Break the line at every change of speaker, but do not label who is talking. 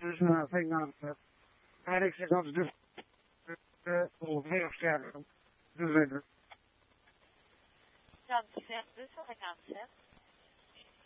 dus nou, vind ik nou, en ik zeg dat dus heel sterk. Dus
Dan zegt dus wat ik aan zeg.